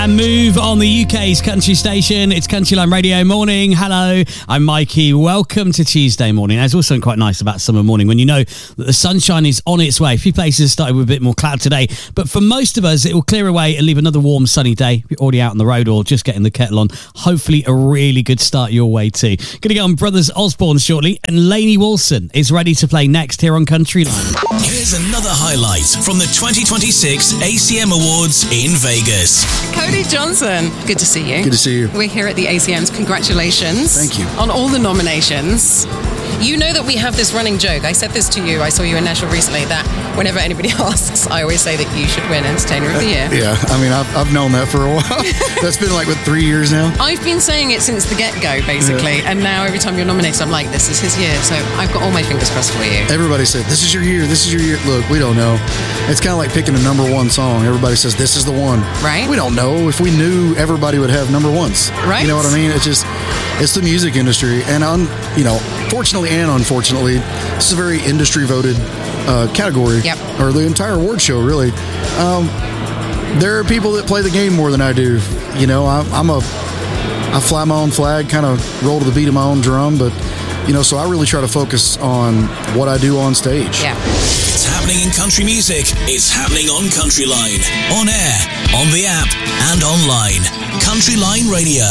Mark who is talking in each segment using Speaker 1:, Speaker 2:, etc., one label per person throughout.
Speaker 1: And Move on the UK's country station. It's Countryline Radio Morning. Hello, I'm Mikey. Welcome to Tuesday morning. There's also something quite nice about summer morning when you know that the sunshine is on its way. A few places started with a bit more cloud today, but for most of us, it will clear away and leave another warm, sunny day. If you're already out on the road or just getting the kettle on, hopefully a really good start your way too. Going to get on Brothers Osborne shortly, and Lainey Wilson is ready to play next here on Countryline.
Speaker 2: Here's another highlight from the 2026 ACM Awards in Vegas.
Speaker 3: Cody Johnson, good to see you.
Speaker 4: Good to see you.
Speaker 3: We're here at the ACMs. Congratulations.
Speaker 4: Thank you.
Speaker 3: On all the nominations. You know that we have this running joke. I said this to you. I saw you in Nashville recently that whenever anybody asks, I always say that you should win Entertainer of the Year.
Speaker 4: Yeah, I mean, I've known that for a while. That's been like, 3 years now?
Speaker 3: I've been saying it since the get-go, basically. Yeah. And now every time you're nominated, I'm like, this is his year. So I've got all my fingers crossed for you.
Speaker 4: Everybody said, this is your year, this is your year. Look, we don't know. It's kind of like picking a number one song. Everybody says, this is the one.
Speaker 3: Right.
Speaker 4: We don't know. If we knew, everybody would have number ones.
Speaker 3: Right.
Speaker 4: You know what I mean? It's the music industry. And, fortunately and unfortunately, this is a very industry-voted category.
Speaker 3: Yep.
Speaker 4: Or the entire award show, really. There are people that play the game more than I do. I fly my own flag, kind of roll to the beat of my own drum, but, so I really try to focus on what I do on stage.
Speaker 3: Yeah.
Speaker 2: It's happening in country music. It's happening on Countryline. On air, on the app, and online. Countryline Radio.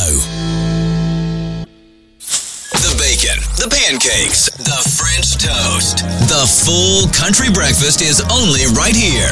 Speaker 2: The bacon, the pancakes, the French toast. The full country breakfast is only right here.